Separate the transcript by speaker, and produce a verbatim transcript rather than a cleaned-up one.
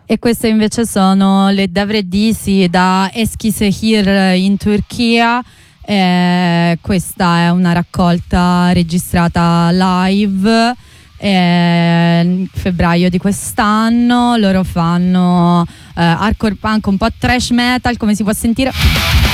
Speaker 1: E queste invece sono le Devredisi da Eskişehir in Turchia. Eh, questa è una raccolta registrata live eh, in febbraio di quest'anno. Loro fanno eh, hardcore punk, un po' thrash metal, come si può sentire.